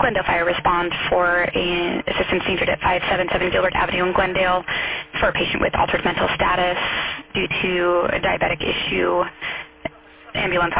Glendale Fire respond for an assistance needed at 577 Gilbert Avenue in Glendale for a patient with altered mental status due to a diabetic issue. Ambulance